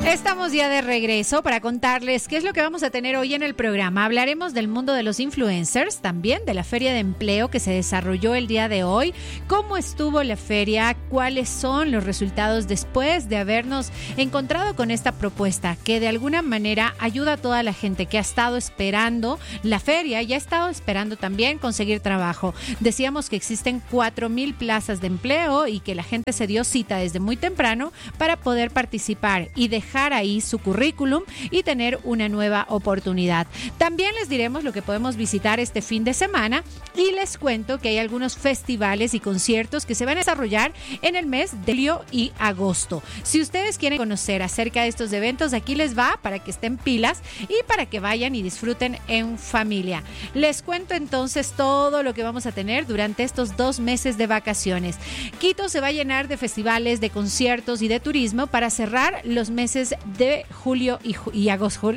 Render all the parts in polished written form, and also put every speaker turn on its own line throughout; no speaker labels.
Estamos ya de regreso para contarles qué es lo que vamos a tener hoy en el programa. Hablaremos del mundo de los influencers, también de la feria de empleo que se desarrolló el día de hoy, cómo estuvo la feria, cuáles son los resultados después de habernos encontrado con esta propuesta que de alguna manera ayuda a toda la gente que ha estado esperando la feria y ha estado esperando también conseguir trabajo. Decíamos que existen 4,000 plazas de empleo y que la gente se dio cita desde muy temprano para poder participar y dejar ahí su currículum y tener una nueva oportunidad. También les diremos lo que podemos visitar este fin de semana y les cuento que hay algunos festivales y conciertos que se van a desarrollar en el mes de julio y agosto. Si ustedes quieren conocer acerca de estos eventos, aquí les va para que estén pilas y para que vayan y disfruten en familia. Les cuento entonces todo lo que vamos a tener durante estos 2 meses de vacaciones. Quito se va a llenar de festivales, de conciertos y de turismo para cerrar los meses de julio y agosto.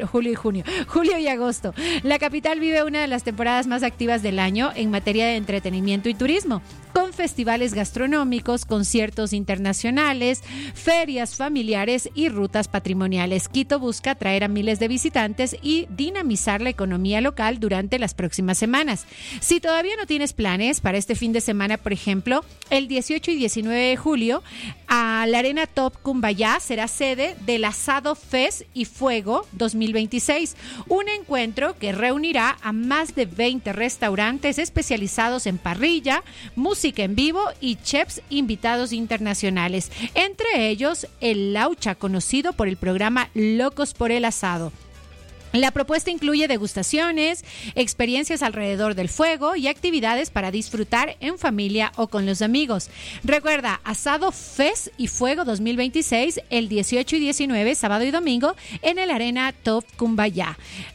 Julio y agosto. La capital vive una de las temporadas más activas del año en materia de entretenimiento y turismo, con festivales gastronómicos, conciertos internacionales, ferias familiares y rutas patrimoniales. Quito busca atraer a miles de visitantes y dinamizar la economía local durante las próximas semanas. Si todavía no tienes planes para este fin de semana, por ejemplo, el 18 y 19 de julio, a la Arena Top Cumbayá será sede del Asado Fest y Fuego 2026, un encuentro que reunirá a más de 20 restaurantes especializados en parrilla, música en vivo y chefs invitados internacionales, entre ellos el Laucha, conocido por el programa Locos por el Asado. La propuesta incluye degustaciones, experiencias alrededor del fuego y actividades para disfrutar en familia o con los amigos. Recuerda, Asado Fest y Fuego 2026, el 18 y 19, sábado y domingo, en el Arena Top Cumbayá.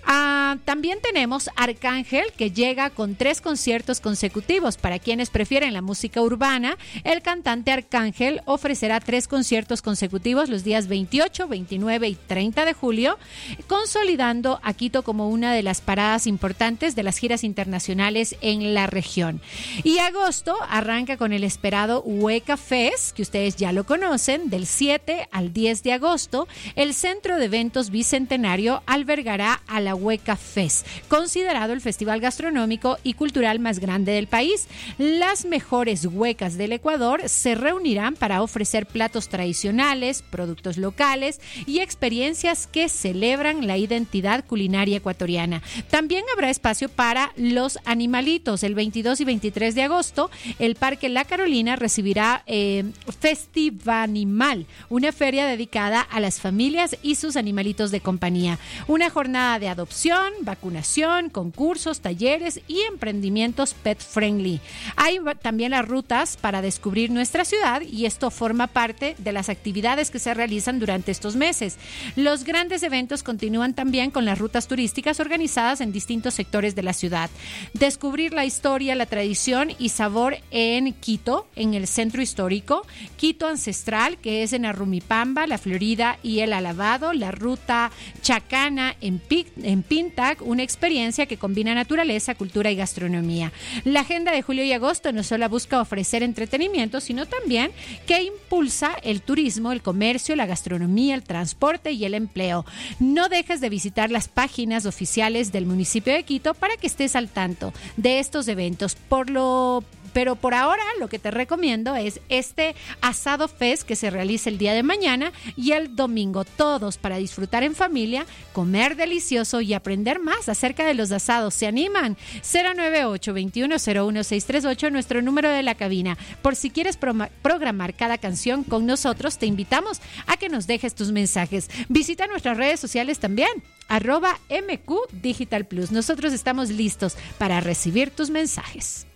También tenemos Arcángel, que llega con 3 conciertos consecutivos. Para quienes prefieren la música urbana, el cantante Arcángel ofrecerá 3 conciertos consecutivos los días 28, 29 y 30 de julio, consolidando a Quito como una de las paradas importantes de las giras internacionales en la región. Y agosto arranca con el esperado Hueca Fest, que ustedes ya lo conocen. Del 7 al 10 de agosto, el Centro de Eventos Bicentenario albergará a la Hueca Fest, considerado el festival gastronómico y cultural más grande del país. Las mejores huecas del Ecuador se reunirán para ofrecer platos tradicionales, productos locales y experiencias que celebran la identidad culinaria ecuatoriana. También habrá espacio para los animalitos. El 22 y 23 de agosto, el Parque La Carolina recibirá Festivanimal, una feria dedicada a las familias y sus animalitos de compañía. Una jornada de adopción, vacunación, concursos, talleres y emprendimientos pet friendly. Hay también las rutas para descubrir nuestra ciudad y esto forma parte de las actividades que se realizan durante estos meses. Los grandes eventos continúan también con las rutas turísticas organizadas en distintos sectores de la ciudad. Descubrir la historia, la tradición y sabor en Quito, en el centro histórico, Quito Ancestral, que es en Arrumipamba, La Florida y El Alabado, la ruta Chacana en Pintac, una experiencia que combina naturaleza, cultura y gastronomía. La agenda de julio y agosto no solo busca ofrecer entretenimiento, sino también que impulsa el turismo, el comercio, la gastronomía, el transporte y el empleo. No dejes de visitar las páginas oficiales del municipio de Quito para que estés al tanto de estos eventos. Pero por ahora lo que te recomiendo es este Asado Fest que se realiza el día de mañana y el domingo, todos para disfrutar en familia, comer delicioso y aprender más acerca de los asados. ¿Se animan? 098-2101-638, nuestro número de la cabina. Por si quieres programar cada canción con nosotros, te invitamos a que nos dejes tus mensajes. Visita nuestras redes sociales también, @MQ Digital Plus. Nosotros estamos listos para recibir tus mensajes.